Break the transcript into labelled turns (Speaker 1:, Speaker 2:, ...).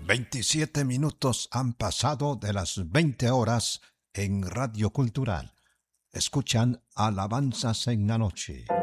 Speaker 1: 27 minutos han pasado de las 20 horas en Radio Cultural. Escuchan Alabanzas en la Noche.